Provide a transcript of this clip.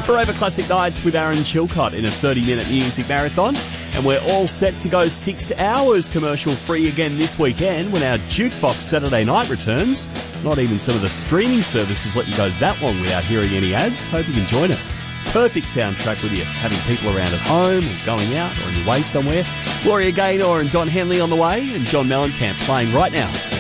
Forever Classic Nights with Aaron Chilcott in a 30-minute music marathon. And we're all set to go 6 hours commercial-free again this weekend when our Jukebox Saturday night returns. Not even some of the streaming services let you go that long without hearing any ads. Hope you can join us. Perfect soundtrack with you having people around at home or going out or on your way somewhere. Gloria Gaynor and Don Henley on the way, and John Mellencamp playing right now.